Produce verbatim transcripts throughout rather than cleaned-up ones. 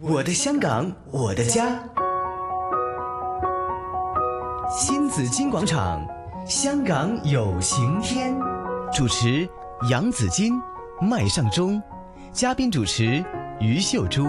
我的香港，我的家。新紫金广场，香港有晴天。主持杨紫金、麦尚中，嘉宾主持于秀珠。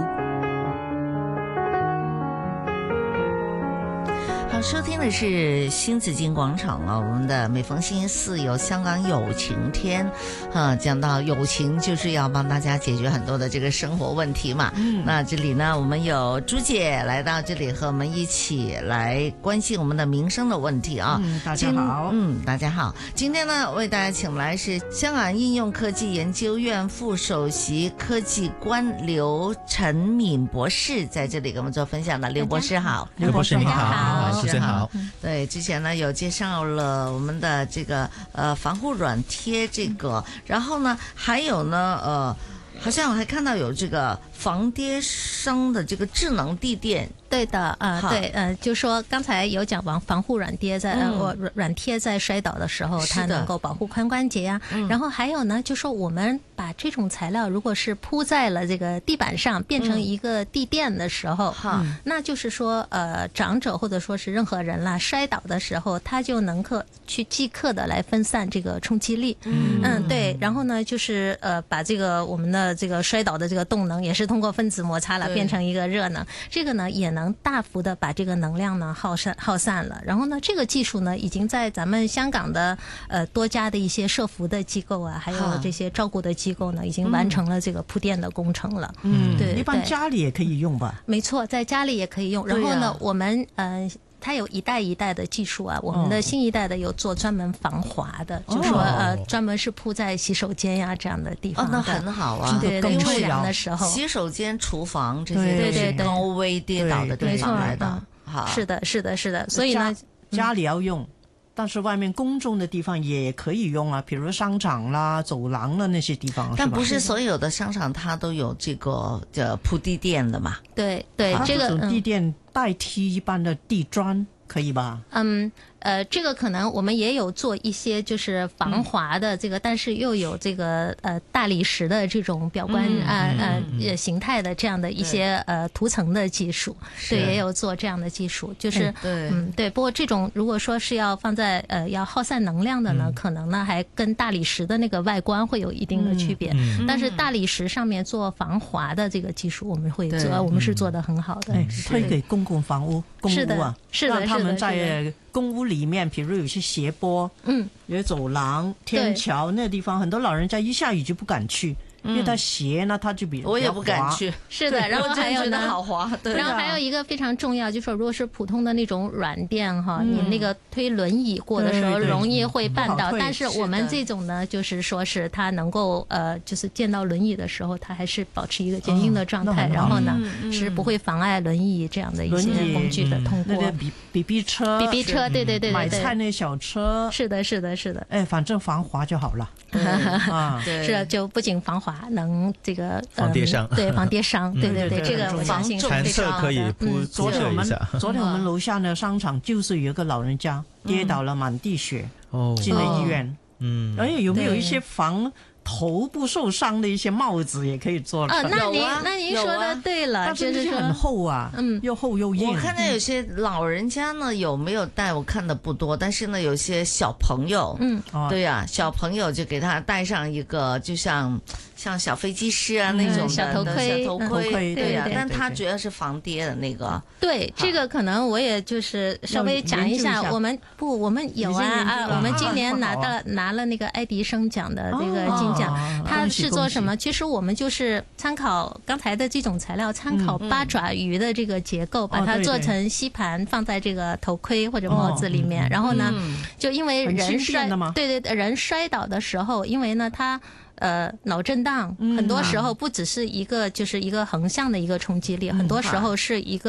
好，收听的是新紫金广场啊，我们的每逢星期四有香港有晴天啊，讲到友情就是要帮大家解决很多的这个生活问题嘛。嗯，那这里呢，我们有朱姐来到这里和我们一起来关心我们的民生的问题啊。 嗯，大家好。 嗯，大家好。今天呢，为大家请来是香港应用科技研究院副首席科技官刘陈敏博士在这里跟我们做分享的。刘博士好。 刘博士你好。 好。 主持人好。 对，之前呢有介绍了我们的这个呃防护软贴这个，然后呢还有呢呃，好像我还看到有这个防跌伤的这个智能地垫。 对的，呃，对，呃，就说刚才有讲防防护软贴在、嗯、呃，我软贴在摔倒的时候，它能够保护髋关节啊。嗯、然后还有呢，就说我们把这种材料如果是铺在了这个地板上，变成一个地垫的时候，嗯、那就是说，呃，长者或者说是任何人啦，摔倒的时候，他就能够去即刻的来分散这个冲击力。嗯嗯，对。然后呢，就是呃，把这个我们的这个摔倒的这个动能，也是通过分子摩擦了，变成一个热能。这个呢，也能大幅的把这个能量呢耗散耗散了，然后呢，这个技术呢已经在咱们香港的呃多家的一些社福的机构啊，还有这些照顾的机构呢，已经完成了这个铺垫的工程了。 嗯，对，一般家里也可以用吧？ 没错，在家里也可以用。然后呢，啊、我们呃。它有一代一代的技术啊，我们的新一代的有做专门防滑的，哦、就说呃专门是铺在洗手间呀、啊、这样的地方的。 哦，那很好啊， 对对，冲凉的时候， 洗手间、厨房这些都是高危跌倒的地方来的。好， 是的，是的，是的。所以呢， 家里要用。嗯，但是外面公众的地方也可以用啊，比如商场啦、走廊啦那些地方。 但不是所有的商场它都有这个呃铺地垫的嘛？ 对对，这个地垫代替一般的地砖可以吧？ 嗯。呃，这个可能我们也有做一些就是防滑的这个，嗯、但是又有这个呃大理石的这种表观啊、嗯、呃、嗯、形态的这样的一些呃涂层的技术，对，也有做这样的技术，就是对嗯对。不过这种如果说是要放在呃要耗散能量的呢，嗯、可能呢还跟大理石的那个外观会有一定的区别。嗯、但是大理石上面做防滑的这个技术，我们会做，我们是做的很好的。 哎，推给公共房屋，公屋啊， 是的， 让他们在公屋里面，比如有些斜坡，嗯，有走廊、天桥那地方，很多老人家一下雨就不敢去。因为它斜呢，它就比我也不敢去。 是的，然后还有呢， 好滑。对， 然后还有一个非常重要，就是说，如果是普通的那种软垫哈，嗯、你那个推轮椅过的时候，容易会绊倒。但是我们这种呢，就是说是它能够呃，就是见到轮椅的时候，它还是保持一个坚硬的状态，哦、然后呢、嗯、是不会妨碍轮椅这样的一些工具的通过。 那个 B B B 车 ，B B 车，对对对对， 买菜那小车， 是的，是的，是的。 哎，反正防滑就好了。 啊，是，就不仅防滑，能这个防跌伤， 对，防跌伤，对对对，这个我相信弹射可以铺昨天我们昨天我们楼下的商场就是有一个老人家跌倒了，满地血，进了医院。嗯，哎，有没有一些防头部受伤的一些帽子也可以做了？ 啊，那您那您说的对了， 但是这些很厚啊，嗯，又厚又硬。 我看到有些老人家呢有没有戴，我看的不多，但是呢有些小朋友，嗯，对呀、啊，小朋友就给他戴上一个，就像像小飞机师啊那种的、 嗯、小头盔， 小头盔， 嗯、对呀、啊，但它主要是防跌的那个。 对，这个可能我也就是稍微讲一下，我们不，我们有啊啊，我们今年拿到、啊、拿了那个爱迪生奖的这个金奖。哦，它是做什么？其实我们就是参考刚才的这种材料，参考八爪鱼的这个结构，嗯、把它做成吸盘，放在这个头盔或者帽子里面。哦、然后呢，嗯、就因为人摔，对对，人摔倒的时候，因为呢它。呃，脑震荡很多时候不只是一个，就是一个横向的一个冲击力，嗯、很多时候是一个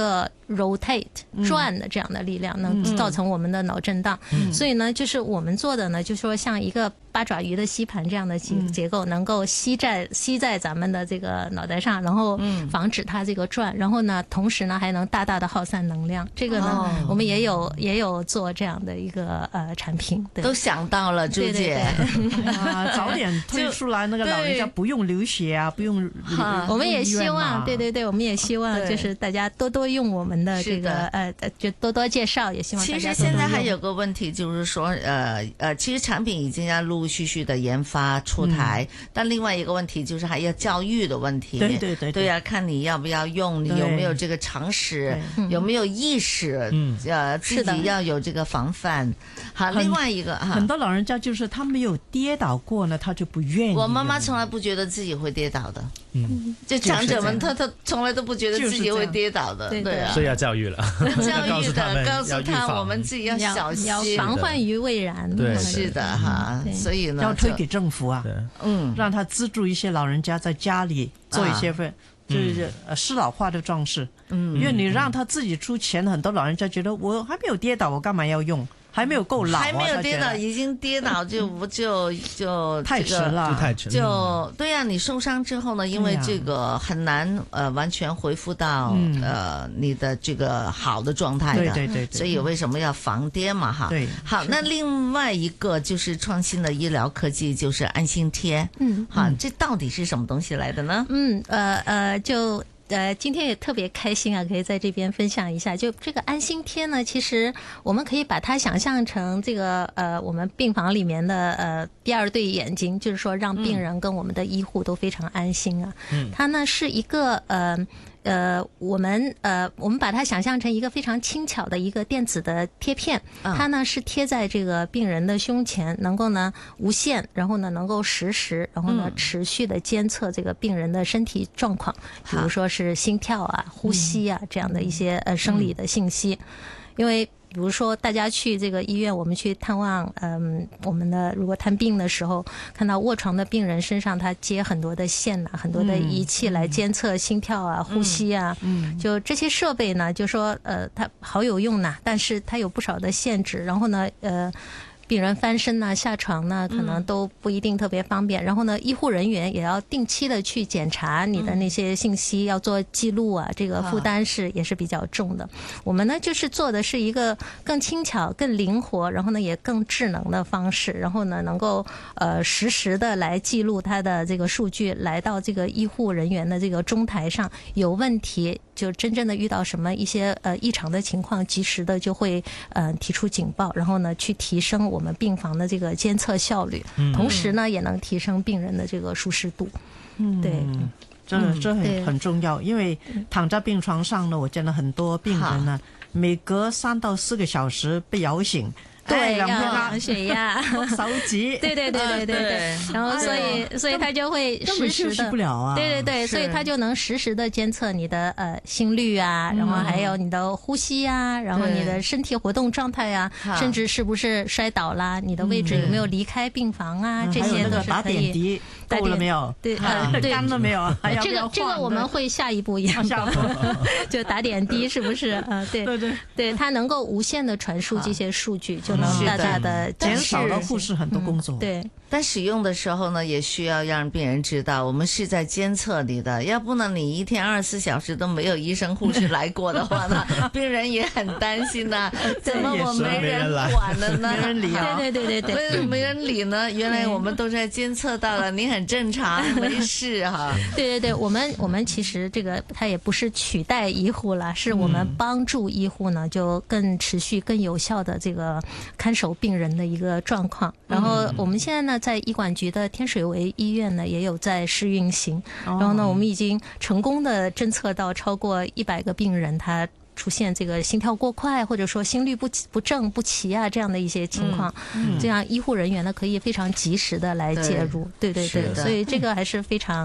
rotate 转的这样的力量，能造成我们的脑震荡。所以呢，就是我们做的呢，就说像一个八爪鱼的吸盘这样的结结构，能够吸在吸在咱们的这个脑袋上，然后防止它这个转，然后呢，同时呢还能大大的耗散能量。这个呢，哦、我们也有也有做这样的一个呃产品，对， 都想到了，朱姐， 对对对啊，早点推出来，那个老人家不用流血啊，不用。 我们也希望，对对对，我们也希望就是大家多多用我们的这个呃，就多多介绍，也希望大家多多用。 其实现在还有个问题就是说，呃呃，其实产品已经要陆陆续续的研发出台，嗯、但另外一个问题就是还要教育的问题。 对对对， 对呀、啊，看你要不要用，你有没有这个常识，有没有意识，嗯、呃，自己要有这个防范。好，另外一个哈， 很多老人家就是他没有跌倒过呢，他就不愿意。 我妈妈从来不觉得自己会跌倒的。嗯，就长者们，他他从来都不觉得自己会跌倒的，对啊， 所以要教育了， 教育的告诉他，我们自己要小心， 防患于未然。 对， 是的哈，所以呢， 要推给政府啊，嗯，让他资助一些老人家在家里做一些份。就是呃适老化的装饰，嗯，因为你让他自己出钱，很多老人家觉得我还没有跌倒，我干嘛要用？还没有够老、啊， 还没有跌倒，已经跌倒就不就就太迟了， 太迟。 就对呀、啊，你受伤之后呢，因为这个很难呃完全恢复到、嗯、呃你的这个好的状态的， 对对 对, 对， 所以为什么要防跌嘛哈？ 对， 好，那另外一个就是创新的医疗科技，就是安心贴，嗯，好，这到底是什么东西来的呢？ 嗯，呃呃就。呃，今天也特别开心啊，可以在这边分享一下。就这个安心贴呢，其实我们可以把它想象成这个呃，我们病房里面的呃第二对眼睛，就是说让病人跟我们的医护都非常安心啊。嗯，它呢是一个呃。呃，我们呃，我们把它想象成一个非常轻巧的一个电子的贴片，它呢是贴在这个病人的胸前，能够呢无线，然后呢能够实时，然后呢持续的监测这个病人的身体状况，比如说是心跳啊、呼吸啊这样的一些呃生理的信息，因为。比如说，大家去这个医院，我们去探望，嗯，我们的如果探病的时候，看到卧床的病人身上他接很多的线呐、啊，很多的仪器来监测心跳啊、嗯、呼吸啊，嗯，就这些设备呢，就说呃，它好有用呐，但是它有不少的限制，然后呢，呃。病人翻身呐、下床呢，可能都不一定特别方便。嗯、然后呢，医护人员也要定期的去检查你的那些信息，嗯、要做记录啊，这个负担是也是比较重的。我们呢，就是做的是一个更轻巧、更灵活，然后呢也更智能的方式，然后呢能够呃实时的来记录它的这个数据，来到这个医护人员的这个中台上，有问题。就真正的遇到什么一些呃异常的情况，及时的就会呃提出警报，然后呢去提升我们病房的这个监测效率，嗯、同时呢也能提升病人的这个舒适度。嗯，对， 这这很很重要，因为躺在病床上呢，我见了很多病人呢，每隔三到四个小时被摇醒。 对，要量血压、 手机， 对对对对对对，然后所以、哎、所以他就会实时的， 不了啊， 对对对，所以他就能实时的监测你的呃心率啊，然后还有你的呼吸啊，然后你的身体活动状态啊，甚至是不是摔倒啦，你的位置有没有离开病房啊， 嗯、 这些都是可以。 打点滴够了没有？ 对，呃，对， 干了没有？还要这个这个我们会下一步研究，就打点滴是不是？呃，对对对， 对，它能够无限的传输这些数据，就能大大的减少了护士很多工作。 嗯、对。 但使用的时候呢，也需要让病人知道，我们是在监测你的，要不呢，你一天二十四小时都没有医生护士来过的话呢，病人也很担心呐、啊，怎么我没人管了呢？ 没人理啊！ 对对对对对， 为什么没人理呢？原来我们都在监测到了，你很正常，没事哈。 对对对，我们我们其实这个它也不是取代医护了，是我们帮助医护呢，就更持续、更有效的这个看守病人的一个状况。然后我们现在呢。在医管局的天水围医院呢，也有在试运行。然后呢，我们已经成功的侦测到超过一百个病人，他出现这个心跳过快，或者说心律不不正不齐啊这样的一些情况。嗯，这样医护人员呢可以非常及时的来介入。对对对，所以这个还是非常。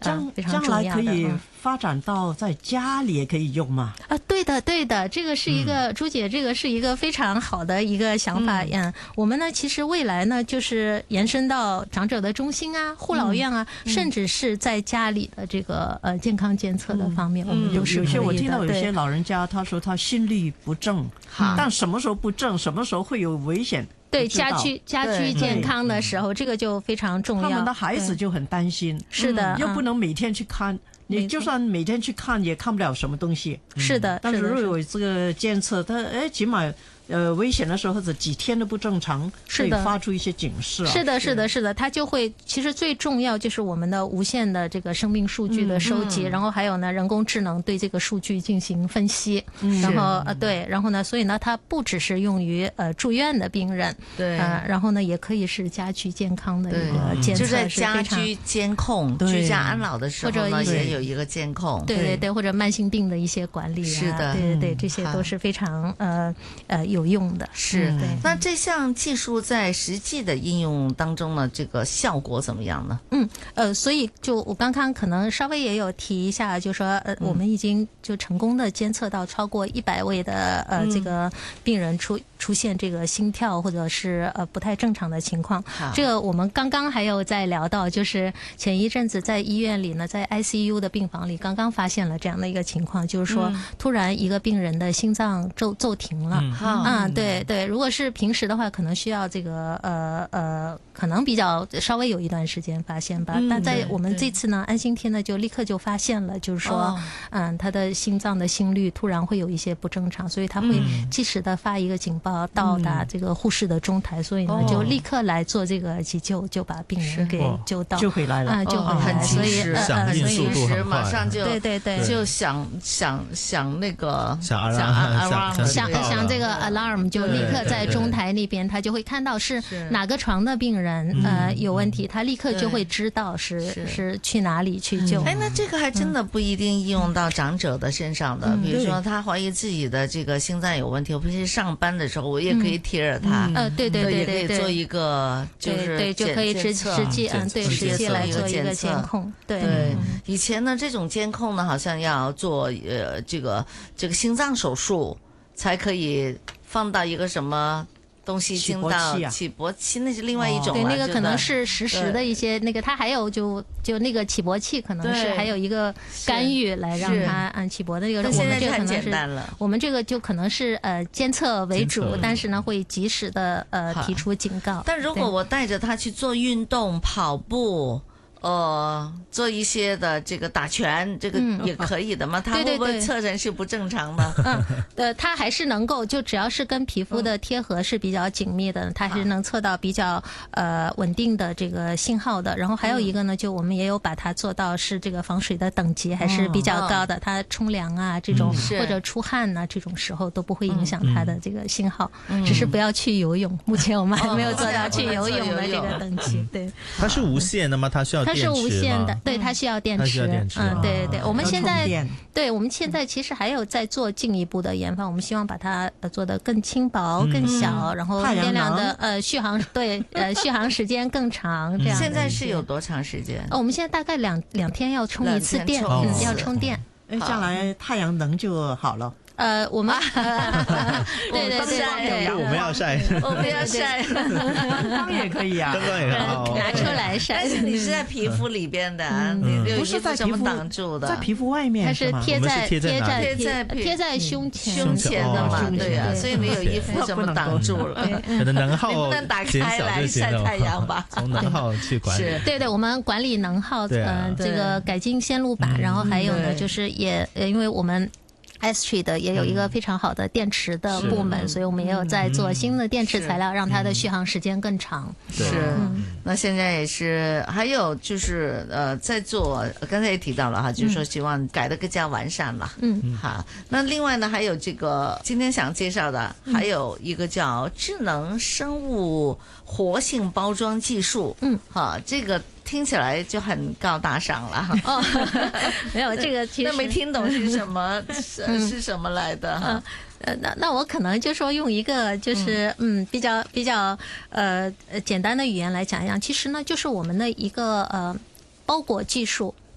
呃非常重要的。 将来可以发展到在家里也可以用吗？ 啊，对的，对的，这个是一个、嗯、朱姐，这个是一个非常好的一个想法。嗯，嗯我们呢，其实未来呢，就是延伸到长者的中心啊、护老院啊，嗯、甚至是在家里的这个呃健康监测的方面，嗯、我们都是可以的。 有些我听到有些老人家他说他心律不正，但什么时候不正，什么时候会有危险？ 对家居家居健康的时候，这个就非常重要。 他们的孩子就很担心， 是的， 嗯、又不能每天去看。你就算每天去看也看不了什么东西， 是的。 但是如果有这个监测，它哎起码呃危险的时候或者几天都不正常，可以发出一些警示啊。 是的，是的，是的，它就会其实最重要就是我们的无限的这个生命数据的收集，嗯、然后还有呢人工智能对这个数据进行分析，嗯、然后呃对，然后呢，所以呢它不只是用于呃住院的病人， 对， 呃，然后呢也可以是家居健康的一个监测， 就在家居监控、居家安老的时候呢也有一个监控， 对对对，或者慢性病的一些管理啊， 是的， 对对对，这些都是非常呃呃有用的。 是，对。那这项技术在实际的应用当中呢，这个效果怎么样呢？ 嗯，呃，所以就我刚刚可能稍微也有提一下，就说呃，我们已经就成功的监测到超过一百位的呃、嗯、这个病人出出现这个心跳或者是呃不太正常的情况。这个我们刚刚还有在聊到，就是前一阵子在医院里呢，在 I C U 的病房里刚刚发现了这样的一个情况，就是说、嗯、突然一个病人的心脏骤骤停了。嗯，啊、嗯对对，如果是平时的话，可能需要这个呃呃，可能比较稍微有一段时间发现吧。嗯、但在我们这次呢，安心天呢就立刻就发现了，就是说，哦、嗯，他的心脏的心率突然会有一些不正常，所以他会及时的发一个警报到达这个护士的中台，所以呢、哦、就立刻来做这个急救，就把病人给救到， 救回来了， 啊、嗯，救回来， 哦、 所以呃呃， 所以及时马上就对对对， 就想想想那个想想 alarm 想想这个 alarm 就立刻在中台那边，他就会看到是哪个床的病人呃有问题，他立刻就会知道是是去哪里去救。 哎，那这个还真的不一定应用到长者的身上的，比如说他怀疑自己的这个心脏有问题，我平时上班的时候我也可以贴着他， 呃，对对对对， 也可以做一个就是对就可以实实际嗯对实际来做一个监控。对对，以前呢这种监控呢好像要做呃这个这个心脏手术才可以放到一个什么东西进到起搏器，那是另外一种、哦、 对，那个可能是实时的一些那个，它还有就就那个起搏器可能是还有一个干预来让它按起搏的那个。 我们这个很简单了， 我们这个就可能是呃监测为主，但是呢会及时的呃提出警告。 但如果我带着它去做运动、跑步。呃，做一些的这个打拳，这个也可以的嘛？它、嗯、会不会测成是不正常的？ 嗯，呃，它还是能够，就只要是跟皮肤的贴合是比较紧密的，它还是能测到比较呃稳定的这个信号的。然后还有一个呢，就我们也有把它做到是这个防水的等级还是比较高的，嗯、它冲凉啊这种、嗯、或者出汗呐、啊、这种时候都不会影响它的这个信号，嗯、只是不要去游泳。目前我们还没有做到去游泳的这个等级。对， 它是无线的吗？它需要它是无线的，对，它需要电池。 电池嗯，对对对，我们现在对我们现在其实还有在做进一步的研发，我们希望把它做得更轻薄、更小， 嗯、 然后电量的呃续航对呃续航时间更长。这样现在是有多长时间？ 哦，我们现在大概两两天要充一次电，嗯，要充电。 哎，将来太阳能就好了。 呃，我们对对对对，我们要晒， 我们要晒， 灯光也可以啊， 灯光也好， 拿出来晒。 但是你是在皮肤里边的，你不是在皮肤挡住的， 在皮肤外面， 它是贴在贴在贴在贴在胸前胸前的嘛，对啊，所以你有衣服什么挡住了， 可能能耗你不能打开来晒太阳吧？ 从能耗去管理， 对对，我们管理能耗，嗯，这个改进线路板，然后还有呢，就是也因为我们。Astrea 的也有一个非常好的电池的部门，所以我们也有在做新的电池材料，让它的续航时间更长。 是，嗯、那现在也是，还有就是呃，在做，刚才也提到了哈，就是说希望改得更加完善嘛。嗯，好。那另外呢，还有这个今天想介绍的，还有一个叫智能生物活性包装技术。嗯，好，这个。听起来就很高大上了哦，没有这个其实那没听懂是什么是、嗯、是什么来的哈？ 呃，那那我可能就说用一个就是嗯, 嗯比较比较呃简单的语言来讲一讲，其实呢就是我们的一个呃包裹技术。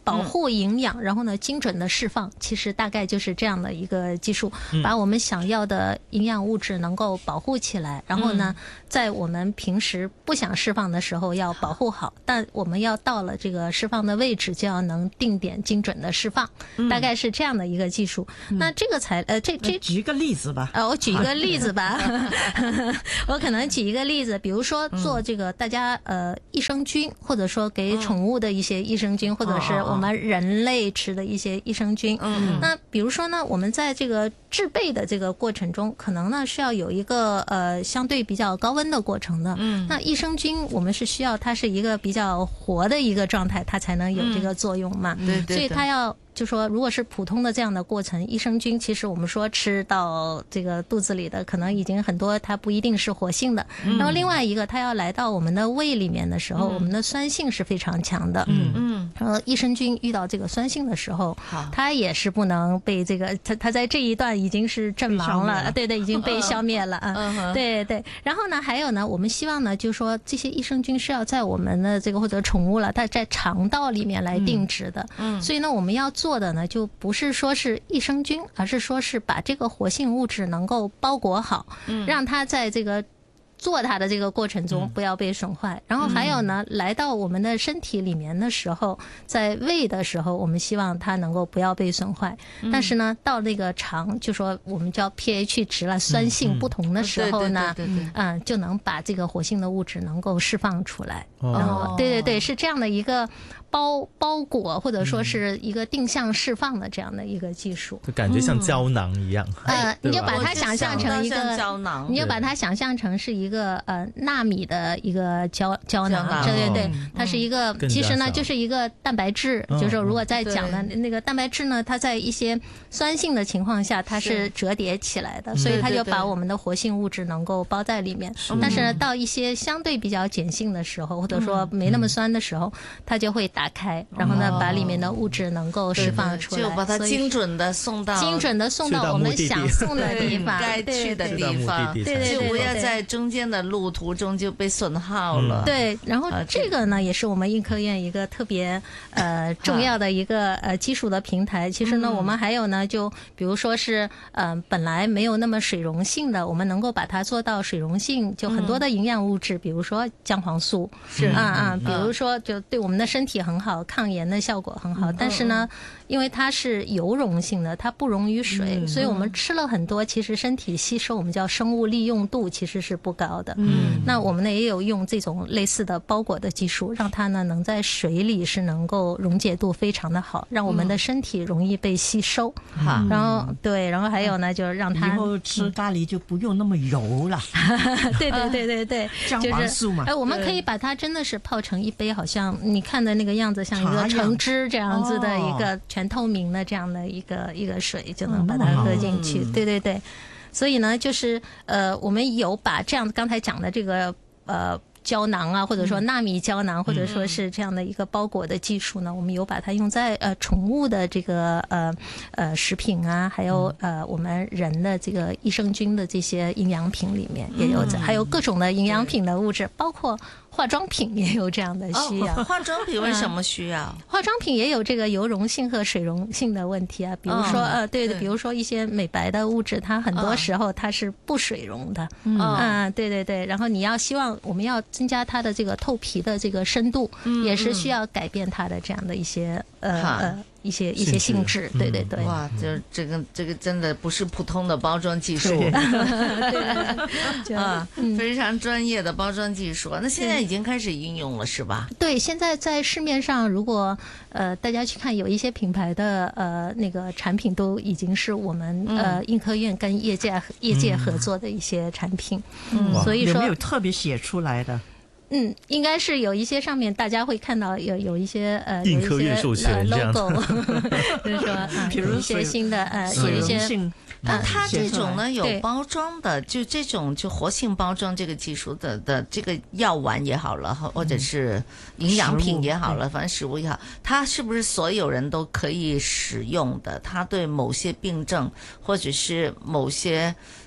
保护营养，然后呢精准的释放，其实大概就是这样的一个技术，把我们想要的营养物质能够保护起来，然后呢在我们平时不想释放的时候要保护好，但我们要到了这个释放的位置就要能定点精准的释放，大概是这样的一个技术。那这个才呃这这举一个例子吧。 呃我举一个例子吧我可能举一个例子，比如说做这个大家呃益生菌，或者说给宠物的一些益生菌，或者是我们人类吃的一些益生菌。嗯，那比如说呢，我们在这个制备的这个过程中，可能呢是要有一个呃相对比较高温的过程的。嗯，那益生菌我们是需要它是一个比较活的一个状态，它才能有这个作用嘛。 对对， 所以它要。就说如果是普通的这样的过程，益生菌其实我们说吃到这个肚子里的可能已经很多，它不一定是活性的。嗯、然后另外一个，它要来到我们的胃里面的时候，嗯、我们的酸性是非常强的。嗯嗯。然后益生菌遇到这个酸性的时候，它也是不能被这个它它在这一段已经是阵亡了，对对，已经被消灭了啊。嗯、对对。然后呢，还有呢，我们希望呢，就是说这些益生菌是要在我们的这个或者宠物了，它在肠道里面来定植的。嗯。所以呢，我们要做的呢，就不是说是益生菌，而是说是把这个活性物质能够包裹好，嗯、让它在这个做它的这个过程中不要被损坏。嗯、然后还有呢，嗯、来到我们的身体里面的时候，在胃的时候，我们希望它能够不要被损坏。嗯、但是呢，到那个肠，就说我们叫 pH 值了，酸性不同的时候呢，嗯，就能把这个活性的物质能够释放出来。哦、然后，对对对，是这样的一个。包包裹或者说是一个定向释放的这样的一个技术， 就感觉像胶囊一样。 嗯、呃，你就把它想象成一个胶囊， 你就把它想象成是一个呃纳米的一个胶胶囊，对对对，它是一个，其实呢就是一个蛋白质，嗯、就是如果在讲的那个蛋白质呢，它在一些酸性的情况下它是折叠起来的，所以它就把我们的活性物质能够包在里面。但是呢，到一些相对比较碱性的时候，或者说没那么酸的时候，它就会打开，然后呢，把里面的物质能够释放出来， 就把它精准的送到精准的送到我们想送的地方， 该去的地方， 对对对， 就不要在中间的路途中就被损耗了。 对，然后这个呢，也是我们硬科院一个特别呃重要的一个呃技术的平台。其实呢，我们还有呢，就比如说是呃本来没有那么水溶性的，我们能够把它做到水溶性，就很多的营养物质，比如说姜黄素，是啊啊，比如说就对我们的身体很好。抗炎的效果很好，但是呢，因为它是油溶性的，它不溶于水，嗯、所以我们吃了很多，其实身体吸收我们叫生物利用度其实是不高的。嗯，那我们呢也有用这种类似的包裹的技术，让它呢能在水里是能够溶解度非常的好，让我们的身体容易被吸收。好、嗯，然后对，然后还有呢，就让它以后吃咖喱就不用那么油了。 对对对对对， 姜黄素嘛。 哎、呃，我们可以把它真的是泡成一杯，好像你看的那个样子，像一个橙汁这样子的一个全透明的这样的一个、哦、一个水，就能把它喝进去。嗯、对对对，所以呢，就是呃，我们有把这样刚才讲的这个呃。胶囊啊，或者说纳米胶囊，嗯、或者说是这样的一个包裹的技术呢，嗯、我们有把它用在呃宠物的这个呃呃食品啊，还有呃我们人的这个益生菌的这些营养品里面也有，嗯、还有各种的营养品的物质，包括化妆品也有这样的需要。 哦、化妆品为什么需要？ 嗯、化妆品也有这个油溶性和水溶性的问题啊，比如说、哦、呃对的，比如说一些美白的物质，它很多时候它是不水溶的。嗯啊，对对对，然后你要希望我们要增加它的这个透皮的这个深度，嗯、也是需要改变它的这样的一些呃呃一些一些性质。对对对。 哇，就这个这个真的不是普通的包装技术， 对啊，非常专业的包装技术。那现在已经开始应用了是吧？ 对，现在在市面上，如果呃大家去看，有一些品牌的呃那个产品都已经是我们、嗯、呃硬科院跟业界业界合作的一些产品。嗯，嗯所以说有没有特别写出来的？ 嗯，应该是有一些上面大家会看到有有一些呃硬科院授权这样的 logo， 就是说啊，有一些新的呃有一些。 那它这种呢有包装的，就这种就活性包装这个技术的的这个药丸也好了，或者是营养品也好了，反正食物也好，它是不是所有人都可以使用的？它对某些病症或者是某些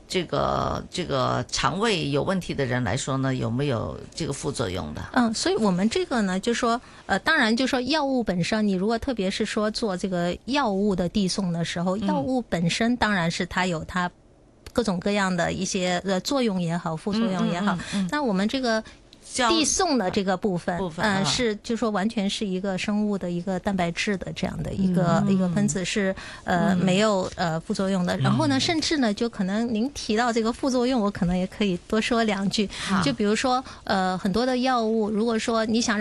这个这个肠胃有问题的人来说呢，有没有这个副作用的？ 嗯，所以我们这个呢，就说呃，当然就说药物本身，你如果特别是说做这个药物的递送的时候，嗯、药物本身当然是它有它各种各样的一些呃作用也好，副作用也好，嗯嗯嗯、那我们这个。递送的这个部分，嗯、呃，是就说完全是一个生物的一个蛋白质的这样的一个、嗯、一个分子是呃、嗯、没有呃副作用的。然后呢，甚至呢，就可能您提到这个副作用，我可能也可以多说两句。就比如说呃很多的药物，如果说你想